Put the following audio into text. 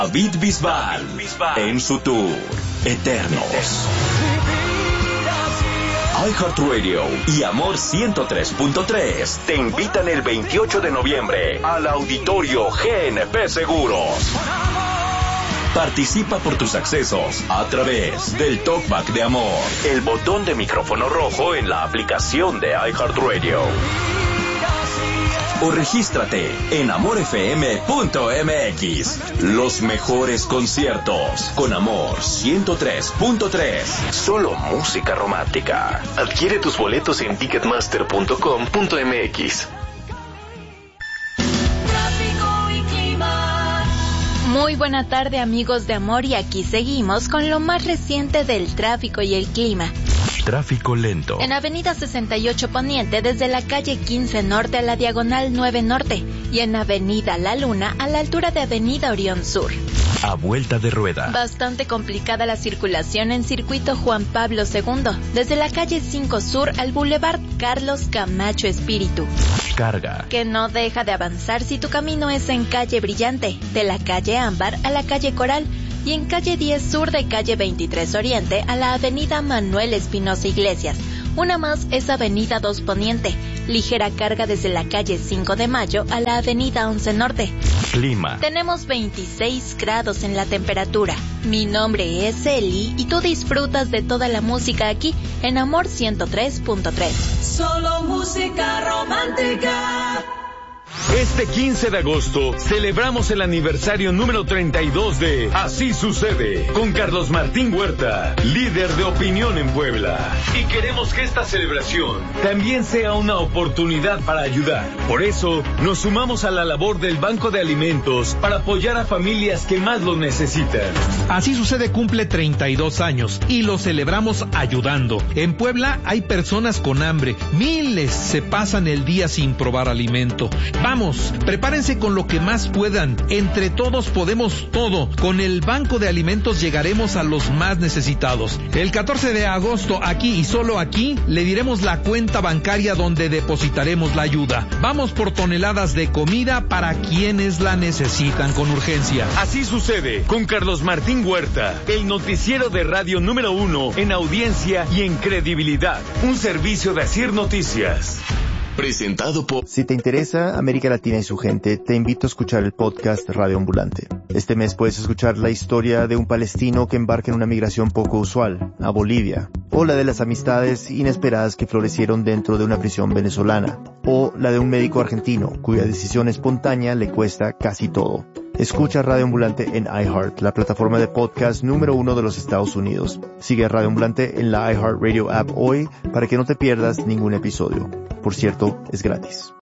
David Bisbal en su tour Eternos. iHeartRadio y Amor 103.3 te invitan el 28 de noviembre al Auditorio GNP Seguros. Participa por tus accesos a través del Talkback de Amor, el botón de micrófono rojo en la aplicación de iHeartRadio. O regístrate en amorfm.mx. Los mejores conciertos con Amor 103.3. Solo música romántica. Adquiere tus boletos en ticketmaster.com.mx. Muy buena tarde, amigos de Amor, y aquí seguimos con lo más reciente del tráfico y el clima. Tráfico lento. En Avenida 68 Poniente, desde la calle 15 Norte a la Diagonal 9 Norte, y en Avenida La Luna a la altura de Avenida Orión Sur. A vuelta de rueda. Bastante complicada la circulación en Circuito Juan Pablo II, desde la calle 5 Sur al Boulevard Carlos Camacho Espíritu. Carga. Que no deja de avanzar si tu camino es en calle Brillante, de la calle Ámbar a la calle Coral, y en calle 10 Sur de calle 23 Oriente a la avenida Manuel Espinosa Iglesias. Una más es avenida 2 Poniente, ligera carga desde la calle 5 de Mayo a la avenida 11 Norte. Clima. Tenemos 26 grados en la temperatura. Mi nombre es Eli y tú disfrutas de toda la música aquí en Amor 103.3. Solo música romántica. Este 15 de agosto celebramos el aniversario número 32 de Así Sucede con Carlos Martín Huerta, líder de opinión en Puebla. Y queremos que esta celebración también sea una oportunidad para ayudar. Por eso nos sumamos a la labor del Banco de Alimentos para apoyar a familias que más lo necesitan. Así Sucede cumple 32 años y lo celebramos ayudando. En Puebla hay personas con hambre, miles se pasan el día sin probar alimento. Vamos, prepárense con lo que más puedan. Entre todos podemos todo. Con el Banco de Alimentos llegaremos a los más necesitados. El 14 de agosto, aquí y solo aquí, le diremos la cuenta bancaria donde depositaremos la ayuda. Vamos por toneladas de comida para quienes la necesitan con urgencia. Así Sucede con Carlos Martín Huerta, el noticiero de radio número 1 en audiencia y en credibilidad. Un servicio de Asir Noticias. Presentado por... Si te interesa América Latina y su gente, te invito a escuchar el podcast Radio Ambulante. Este mes puedes escuchar la historia de un palestino que embarca en una migración poco usual, a Bolivia, o la de las amistades inesperadas que florecieron dentro de una prisión venezolana, o la de un médico argentino cuya decisión espontánea le cuesta casi todo. Escucha Radio Ambulante en iHeart, la plataforma de podcast número 1 de los Estados Unidos. Sigue Radio Ambulante en la iHeartRadio app hoy para que no te pierdas ningún episodio. Por cierto, es gratis.